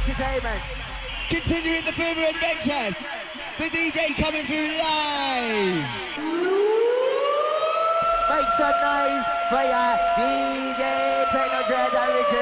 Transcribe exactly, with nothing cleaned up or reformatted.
Entertainment. Continuing the Boomer Adventures. The D J coming through live. Make some noise for your D J Techno Dread and Richard.